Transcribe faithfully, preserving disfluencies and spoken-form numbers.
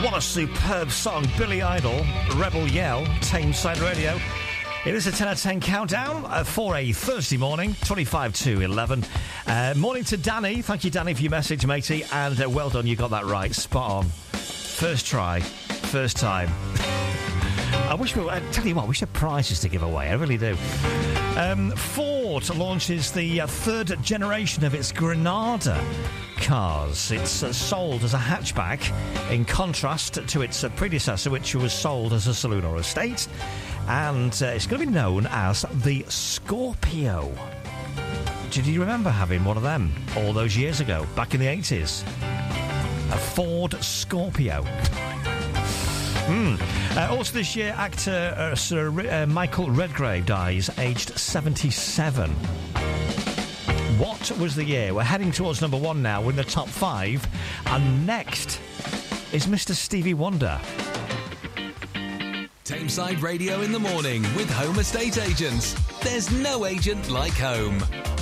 What a superb song. Billy Idol, Rebel Yell, Tameside Radio. It is a ten out of ten countdown uh, for a Thursday morning, twenty-five to eleven. Uh, morning to Danny. Thank you, Danny, for your message, matey. And uh, well done, you got that right. Spot on. First try. First time. I wish we... I tell you what, we should have prizes to give away. I really do. Um, Ford launches the uh, third generation of its Granada cars. It's uh, sold as a hatchback, in contrast to its uh, predecessor, which was sold as a saloon or estate. And uh, it's going to be known as the Scorpio. Did you remember having one of them all those years ago, back in the eighties? A Ford Scorpio. Mm. Uh, also this year, actor uh, Sir uh, Michael Redgrave dies, aged seventy-seven. What was the year? We're heading towards number one now. We're in the top five. And next is Mister Stevie Wonder. Tameside Radio in the morning with Home Estate Agents. There's no agent like home.